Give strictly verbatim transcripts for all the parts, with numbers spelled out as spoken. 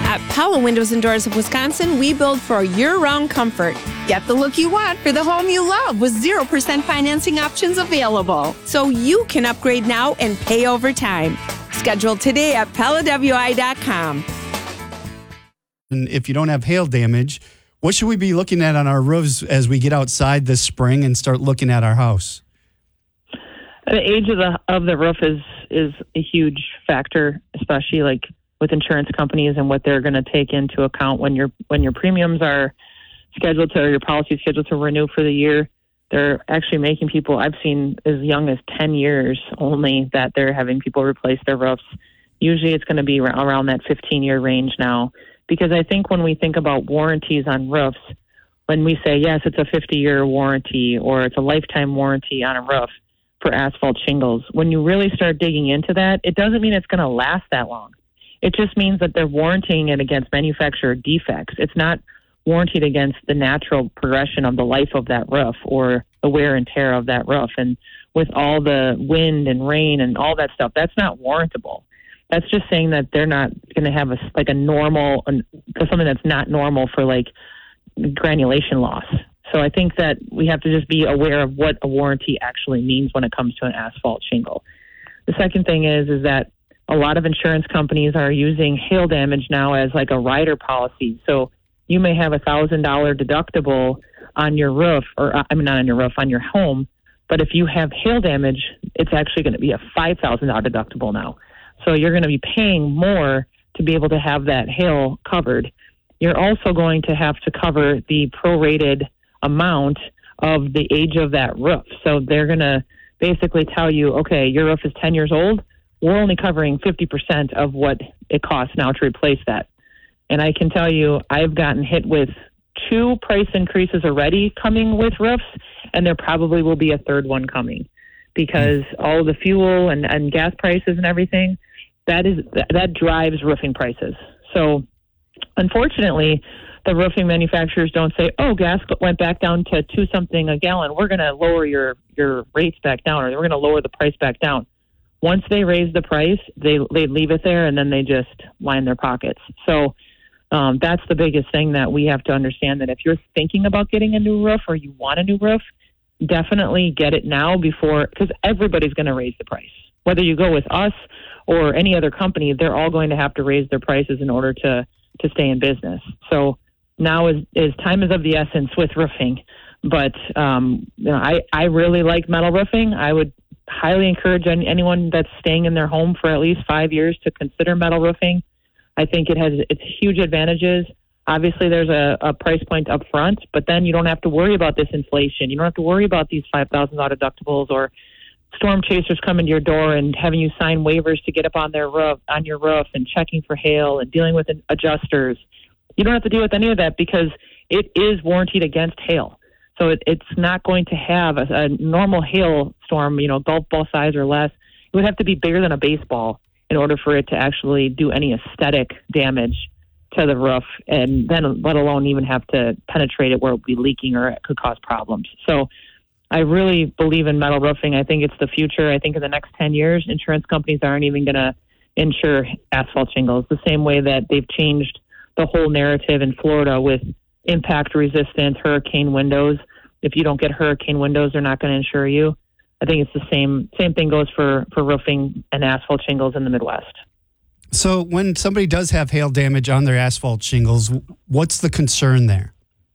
At Pella Windows and Doors of Wisconsin, we build for year-round comfort. Get the look you want for the home you love with zero percent financing options available. So you can upgrade now and pay over time. Schedule today at Pella W I dot com. And if you don't have hail damage, what should we be looking at on our roofs as we get outside this spring and start looking at our house? The age of the of the roof is is a huge factor, especially like with insurance companies and what they're going to take into account when your when your premiums are scheduled to, or your policy is scheduled to renew for the year. They're actually making people, I've seen as young as ten years only, that they're having people replace their roofs. Usually it's going to be around that fifteen-year range now. Because I think when we think about warranties on roofs, when we say, yes, it's a fifty-year warranty or it's a lifetime warranty on a roof for asphalt shingles, when you really start digging into that, it doesn't mean it's going to last that long. It just means that they're warranting it against manufacturer defects. It's not warranted against the natural progression of the life of that roof or the wear and tear of that roof. And with all the wind and rain and all that stuff, that's not warrantable. That's just saying that they're not going to have a, like a normal, something that's not normal for like granulation loss. So I think that we have to just be aware of what a warranty actually means when it comes to an asphalt shingle. The second thing is, is that a lot of insurance companies are using hail damage now as like a rider policy. So you may have a thousand dollar deductible on your roof, or I mean, not on your roof, on your home. But if you have hail damage, it's actually going to be a five thousand dollar deductible now. So you're going to be paying more to be able to have that hail covered. You're also going to have to cover the prorated amount of the age of that roof. So they're going to basically tell you, okay, your roof is ten years old. We're only covering fifty percent of what it costs now to replace that. And I can tell you, I've gotten hit with two price increases already coming with roofs, and there probably will be a third one coming because all the fuel and, and gas prices and everything, that is that drives roofing prices. So unfortunately, the roofing manufacturers don't say, oh, gas went back down to two something a gallon. We're going to lower your, your rates back down, or we're going to lower the price back down. Once they raise the price, they they leave it there, and then they just line their pockets. So um, that's the biggest thing that we have to understand, that if you're thinking about getting a new roof or you want a new roof, definitely get it now before, because everybody's going to raise the price. Whether you go with us or any other company, they're all going to have to raise their prices in order to, to stay in business. So now is, is time is of the essence with roofing. But um, you know, I, I really like metal roofing. I would highly encourage any, anyone that's staying in their home for at least five years to consider metal roofing. I think it has its huge advantages. Obviously, there's a, a price point up front, but then you don't have to worry about this inflation. You don't have to worry about these five thousand dollars deductibles or storm chasers coming to your door and having you sign waivers to get up on their roof, on your roof, and checking for hail and dealing with adjusters. You don't have to deal with any of that because it is warranted against hail. So it, it's not going to have a, a normal hail storm, you know, golf ball size or less. It would have to be bigger than a baseball in order for it to actually do any aesthetic damage to the roof, and then let alone even have to penetrate it where it would be leaking or it could cause problems. So I really believe in metal roofing. I think it's the future. I think in the next ten years, insurance companies aren't even going to insure asphalt shingles, the same way that they've changed the whole narrative in Florida with impact resistant hurricane windows. If you don't get hurricane windows, they're not going to insure you. I think it's the same same thing goes for, for roofing and asphalt shingles in the Midwest. So when somebody does have hail damage on their asphalt shingles, what's the concern there?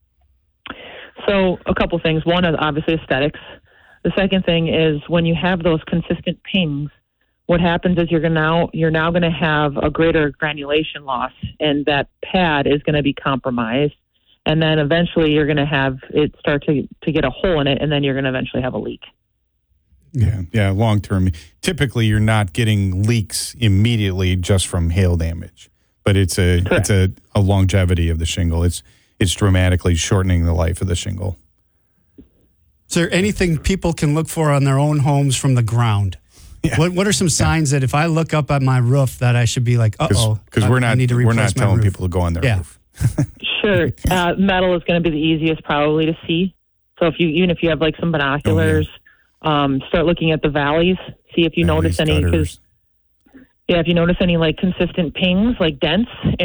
So a couple things. One is obviously aesthetics. The second thing is when you have those consistent pings, what happens is you're gonna now you're now going to have a greater granulation loss, and that pad is going to be compromised. And then eventually you're going to have it start to, to get a hole in it, and then you're going to eventually have a leak. Yeah, yeah, long term. Typically, you're not getting leaks immediately just from hail damage, but it's a Correct. it's a, a longevity of the shingle. It's it's dramatically shortening the life of the shingle. Is there anything people can look for on their own homes from the ground? Yeah. What What are some signs yeah. that if I look up at my roof that I should be like, uh oh, because we're not we're not telling roof. people to go on their yeah. roof. Sure, uh, metal is going to be the easiest probably to see. So if you even if you have like some binoculars. Oh, yeah. Um, start looking at the valleys, see if you Valleys, notice any, because, yeah, if you notice any like consistent pings, like dents